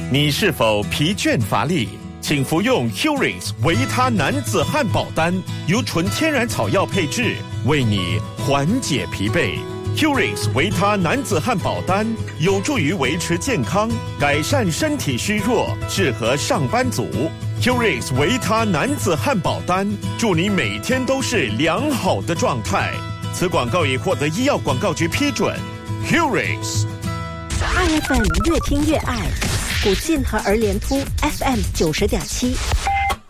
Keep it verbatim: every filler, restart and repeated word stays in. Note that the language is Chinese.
你是否疲倦乏力？请服用 Curix 维他男子汉堡丹，由纯天然草药配制，为你缓解疲惫。Curix 维他男子汉堡丹有助于维持健康，改善身体虚弱，适合上班族。Curix 维他男子汉堡丹，祝你每天都是良好的状态。此广告已获得医药广告局批准。Curix。 爱 F M 越听越爱，古晋和儿联突 F M 九十点七。